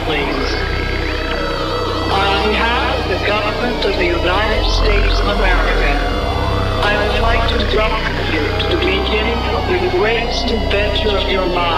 please. On behalf of the government of the United States of America, I would like to welcome you to the beginning of the greatest adventure of your life.